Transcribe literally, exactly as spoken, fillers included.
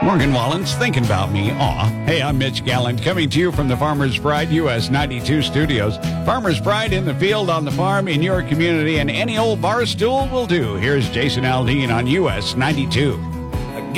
Morgan Wallen's thinking about me. Aw. Hey, I'm Mitch Gallant, coming to you from the Farmer's Pride U S ninety-two studios. Farmer's Pride in the field, on the farm, in your community, and any old bar stool will do. Here's Jason Aldean on U S ninety-two.